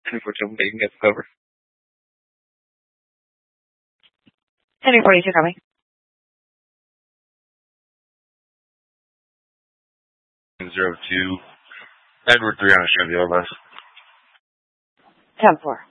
Unfortunately, you can get the cover. 1042 coming. 02. Edward 3 on a Chevy LS. 10-4.